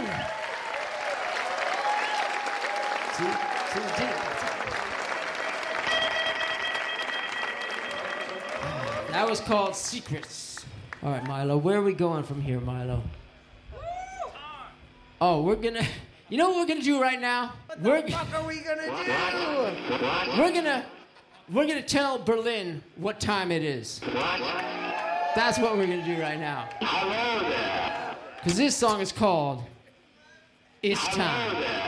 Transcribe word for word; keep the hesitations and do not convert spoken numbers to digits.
That was called Secrets. All right, Milo, where are we going from here, Milo? Oh, we're gonna... You know what we're gonna do right now? What the we're, fuck are we gonna do? We're gonna... We're gonna tell Berlin what time it is. That's what we're gonna do right now. Hello there. Because this song is called It's Hello Time. there.